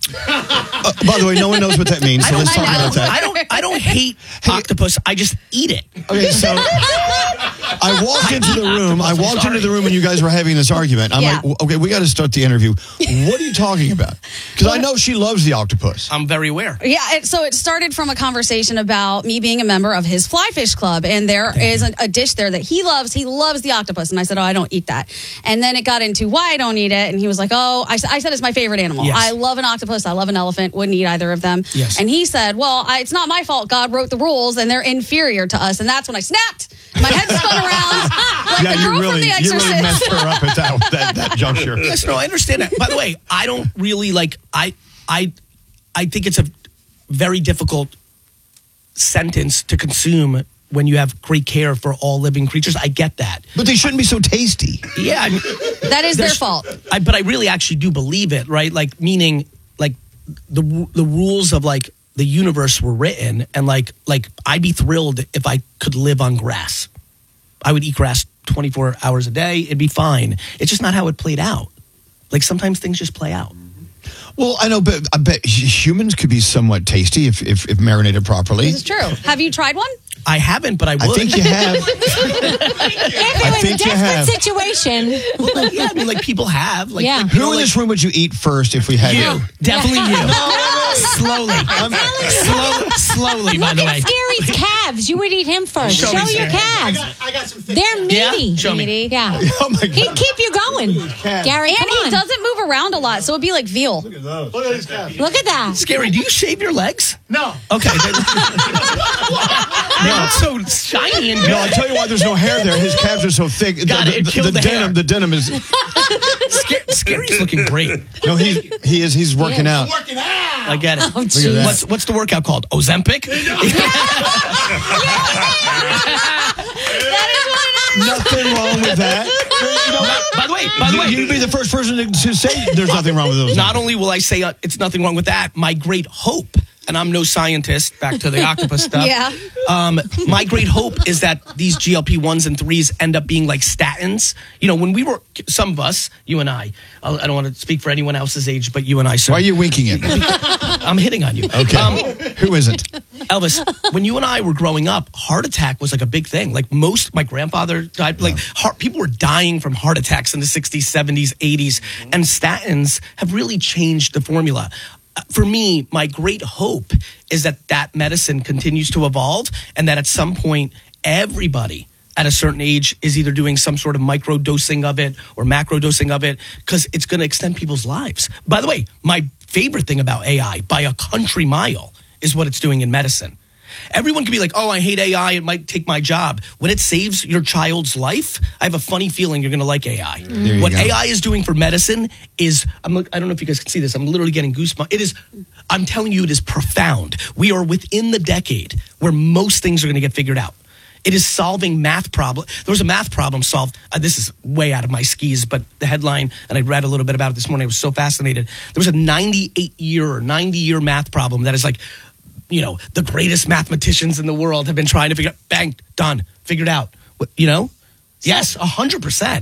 By the way, no one knows what that means, so let's talk about that. I don't hate octopus. I just eat it. Okay, so I walked into the room. Into the room when you guys were having this argument. I'm like, okay, we got to start the interview. What are you talking about? Because I know she loves the octopus. I'm very aware. Yeah, so it started from a conversation about me being a member of his fly fish club, and there is a dish there that he loves. He loves the octopus, and I said, oh, I don't eat that. And then it got into why I don't eat it, and he was like, oh, I said it's my favorite animal. Yes. I love an octopus. I love an elephant. Wouldn't eat either of them. Yes. And he said, well, it's not my fault. God wrote the rules, and they're inferior to us. And that's when I snapped. My head spun around like the girl from The Exorcist. You really messed her up at that juncture. Yes, no, I understand that. By the way, I don't really I think it's a very difficult sentence to consume when you have great care for all living creatures. I get that. But they shouldn't be so tasty. Yeah. I mean, that is their fault. But I really actually do believe it, right? Like, meaning, like, the rules of, like, the universe were written, and, like I'd be thrilled if I could live on grass. I would eat grass 24 hours a day. It'd be fine. It's just not how it played out. Like, sometimes things just play out. Well, I know, but I bet humans could be somewhat tasty if marinated properly. This is true. Have you tried one? I haven't, but I would. I think you have. I think you have. Situation. Well, yeah, I mean, like, people have. Like, yeah. like, Who in this room would you eat first if we had you? Definitely you. No. Slowly. Slowly, by the way. Scary's calves. You would eat him first. Show Show me, your Sarah. calves. I got some things. They're meaty. Yeah? Show me. Yeah. Oh, my God. He'd keep you going. Gary, And come he on. doesn't move around a lot, so it'd be like veal. Look at those. Look at these calves. Look at that. Scary, do you shave your legs? No. Okay. They look so shiny and good. No, I'll tell you why there's no hair there. His calves are so thick. It killed the hair. The denim is... Scary's looking great. No, he is. He's working out. Working out. I get it. Oh, Look at that. What's the workout called? Ozempic? Nothing wrong with that. By the way, You'd be the first person to say there's nothing wrong with those. not only will I say it's nothing wrong with that, my great hope, and I'm no scientist, back to the octopus stuff. Yeah. My great hope is that these GLP-1s and 3s end up being like statins. You know, when we were, some of us, you and I don't want to speak for anyone else's age, but you and I, sir. Why are you winking at me? I'm hitting on you. Okay. Who isn't? Elvis, when you and I were growing up, heart attack was like a big thing. Like my grandfather died, people were dying from heart attacks in the 60s, 70s, 80s, and statins have really changed the formula. For me, my great hope is that medicine continues to evolve, and that at some point, everybody at a certain age is either doing some sort of micro dosing of it or macro dosing of it, because it's going to extend people's lives. By the way, my favorite thing about AI by a country mile is what it's doing in medicine. Everyone can be like, oh, I hate AI, it might take my job. When it saves your child's life, I have a funny feeling you're going to like AI. What AI is doing for medicine is, I don't know if you guys can see this, I'm literally getting goosebumps. I'm telling you, it is profound. We are within the decade where most things are going to get figured out. It is solving math problems. There was a math problem solved. This is way out of my skis, but the headline, and I read a little bit about it this morning, I was so fascinated. There was a 90-year math problem that is like, you know, the greatest mathematicians in the world have been trying to figure out. Bang, done, figured out. You know? Yes, 100%.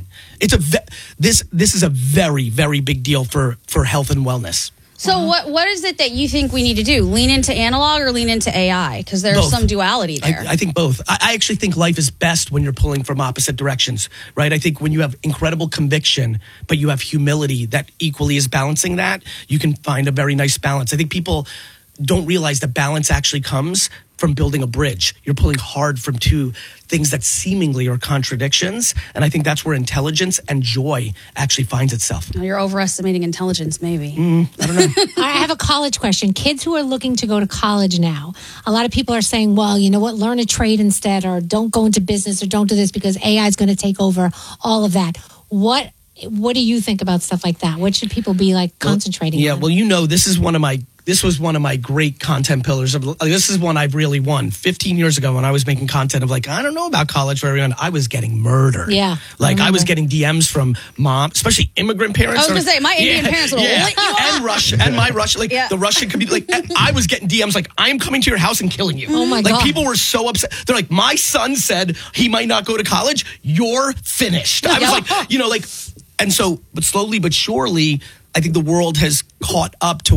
This is a very, very big deal for health and wellness. So what is it that you think we need to do? Lean into analog or lean into AI? Because there's Both. some duality there. I think both. I actually think life is best when you're pulling from opposite directions, right? I think when you have incredible conviction, but you have humility that equally is balancing that, you can find a very nice balance. I think people don't realize that balance actually comes from building a bridge. You're pulling hard from two things that seemingly are contradictions. And I think that's where intelligence and joy actually finds itself. Well, you're overestimating intelligence, maybe. I don't know. I have a college question. Kids who are looking to go to college now, a lot of people are saying, well, you know what, learn a trade instead, or don't go into business, or don't do this because AI is going to take over all of that. What do you think about stuff like that? What should people be like concentrating on? Well, you know, this was one of my great content pillars. This is one I've really won. 15 years ago when I was making content of like, I don't know about college for everyone, I was getting murdered. Yeah. Like I was getting DMs from mom, especially immigrant parents. I was going to say, my Indian parents would lit you up. And Russian, and my Russian, the Russian could be like, I was getting DMs like, I'm coming to your house and killing you. Oh my God. Like people were so upset. They're like, my son said he might not go to college. You're finished. I was like, you know, like, and so, but slowly but surely, I think the world has caught up to